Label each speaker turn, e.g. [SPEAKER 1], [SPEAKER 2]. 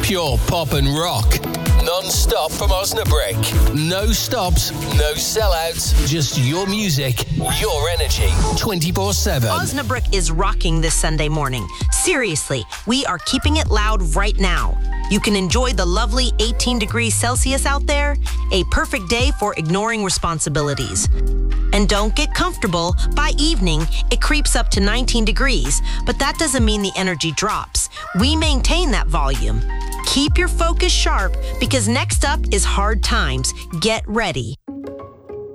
[SPEAKER 1] Pure pop and rock. Non-stop from Osnabrück. No stops, no sellouts, just your music, your energy, 24/7.
[SPEAKER 2] Osnabrück is rocking this Sunday morning. Seriously, we are keeping it loud right now. You can enjoy the lovely 18 degrees Celsius out there, a perfect day for ignoring responsibilities. And don't get comfortable. By evening, it creeps up to 19 degrees, but that doesn't mean the energy drops. We maintain that volume. Keep your focus sharp because next up is Hard Times. Get ready.